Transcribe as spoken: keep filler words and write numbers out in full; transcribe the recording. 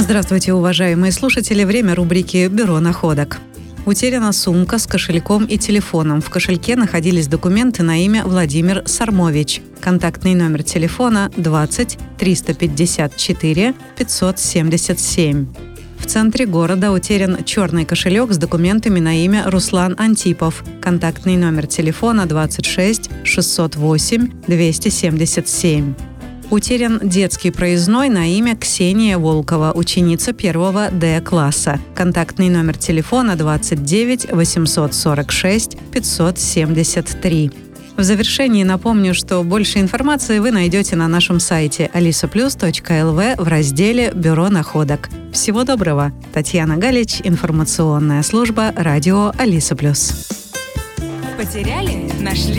Здравствуйте, уважаемые слушатели. Время рубрики «Бюро находок». Утеряна сумка с кошельком и телефоном. В кошельке находились документы на имя Владимир Сармович. Контактный номер телефона двадцать триста пятьдесят четыре пятьсот семьдесят семь. В центре города утерян черный кошелек с документами на имя Руслан Антипов. Контактный номер телефона двадцать шесть шестьсот восемь двести семьдесят семь. Утерян детский проездной на имя Ксения Волкова, ученица первого Д-класса. Контактный номер телефона двадцать девять восемьсот сорок шесть пятьсот семьдесят три. В завершении напомню, что больше информации вы найдете на нашем сайте алиса плюс точка эл ви в разделе «Бюро находок». Всего доброго! Татьяна Галич, информационная служба радио Алиса Плюс. Потеряли? Нашли?